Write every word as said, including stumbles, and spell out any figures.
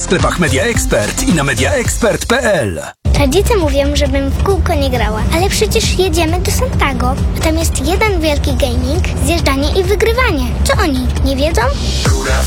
sklepach Media Expert i na media expert kropka p l. Rodzice mówią, żebym w kółko nie grała, ale przecież jedziemy do Santago. Tam jest jeden wielki gaming, zjeżdżanie i wygrywanie. Czy oni nie wiedzą? Góra